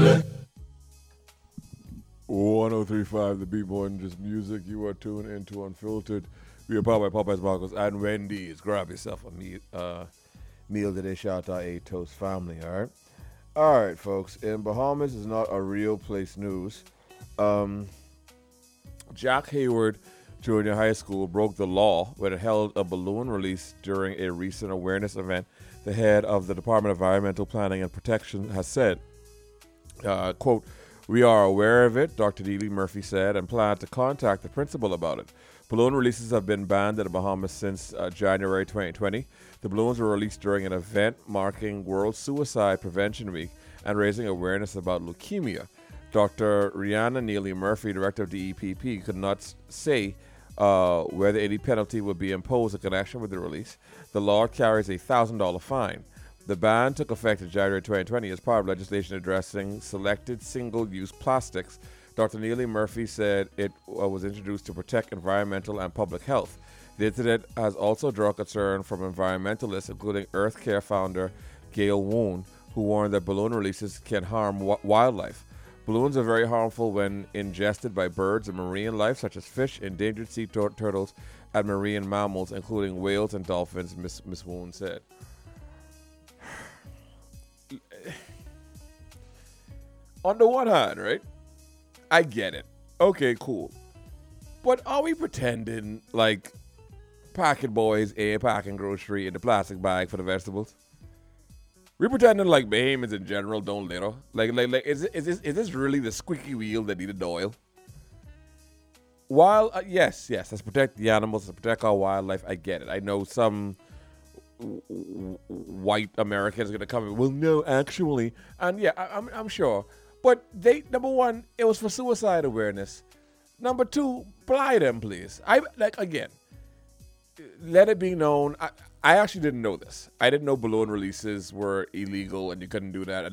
.1035 The Beat More Than Just Music. You are tuned into Unfiltered. We are powered by Popeyes, Marcos, and Wendy's. Grab yourself a meal today. Shout out to our A Toast family, all right? All right, folks. In Bahamas is not a real place news. Jack Hayward Junior High School broke the law when it held a balloon release during a recent awareness event. The head of the Department of Environmental Planning and Protection has said, quote, "We are aware of it," Dr. Neely Murphy said, and plan to contact the principal about it. Balloon releases have been banned in the Bahamas since January 2020. The balloons were released during an event marking World Suicide Prevention Week and raising awareness about leukemia. Dr. Rihanna Neely Murphy, director of the EPP, could not say whether any penalty would be imposed in connection with the release. The law carries a $1,000 fine. The ban took effect in January 2020 as part of legislation addressing selected single-use plastics. Dr. Neely Murphy said it was introduced to protect environmental and public health. The incident has also drawn concern from environmentalists, including Earth Care founder Gail Woon, who warned that balloon releases can harm wildlife. Balloons are very harmful when ingested by birds and marine life, such as fish, endangered sea turtles, and marine mammals, including whales and dolphins, Ms. Woon said. On the one hand, right, I get it. Okay, cool. But are we pretending like packing boys ain't packing grocery in the plastic bag for the vegetables? We pretending like Bahamians in general don't litter. Like, is this really the squeaky wheel that needed the oil? While yes, let's protect the animals, let's protect our wildlife. I get it. I know some white Americans are gonna come in. Well, no, actually, and yeah, I'm sure. But number one, it was for suicide awareness. Number two, ply them, please. Again, let it be known. I actually didn't know this. I didn't know balloon releases were illegal and you couldn't do that.